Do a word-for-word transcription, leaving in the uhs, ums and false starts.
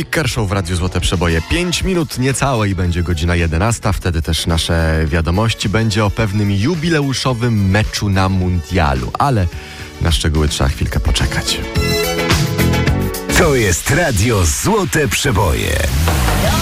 Kicker Show w Radiu Złote Przeboje. Pięć minut niecałe i będzie godzina jedenasta. Wtedy też nasze wiadomości. Będzie o pewnym jubileuszowym meczu na mundialu. Ale na szczegóły trzeba chwilkę poczekać. To jest Radio Złote Przeboje.